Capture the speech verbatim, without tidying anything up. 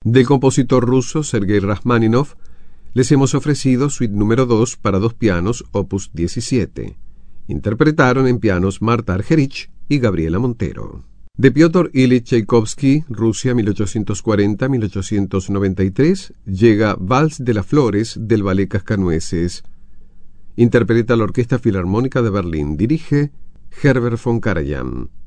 Del compositor ruso Sergei Rachmaninoff les hemos ofrecido Suite número dos para dos pianos, opus diecisiete. Interpretaron en pianos Marta Argerich y Gabriela Montero. De Piotr Ilich Tchaikovsky, Rusia mil ochocientos cuarenta a mil ochocientos noventa y tres, llega Vals de las Flores del Ballet Cascanueces. Interpreta la Orquesta Filarmónica de Berlín. Dirige Herbert von Karajan.